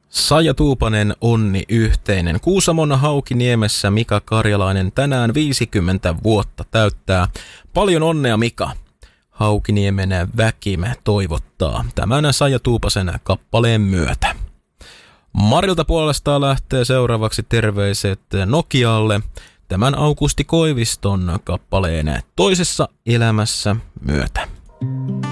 Saija Tuupanen, onni yhteinen. Kuusamon Haukiniemessä Mika Karjalainen tänään 50 vuotta täyttää. Paljon onnea, Mika. Haukiniemen väkimä toivottaa tämän Saija Tuupasen kappaleen myötä. Marilta puolestaan lähtee seuraavaksi terveiset Nokialle tämän Aukusti Koiviston kappaleen Toisessa elämässä myötä.